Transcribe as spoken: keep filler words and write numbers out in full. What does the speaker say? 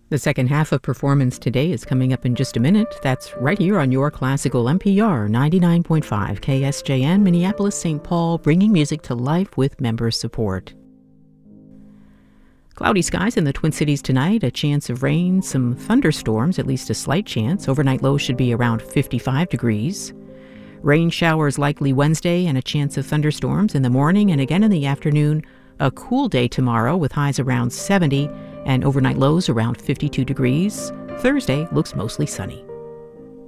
The second half of Performance Today is coming up in just a minute. That's right here on your classical N P R ninety-nine point five K S J N, Minneapolis, Saint Paul, bringing music to life with member support. Cloudy skies in the Twin Cities tonight, a chance of rain, some thunderstorms, at least a slight chance. Overnight low should be around fifty-five degrees. Rain showers likely Wednesday and a chance of thunderstorms in the morning and again in the afternoon. A cool day tomorrow with highs around seventy and overnight lows around fifty-two degrees. Thursday looks mostly sunny.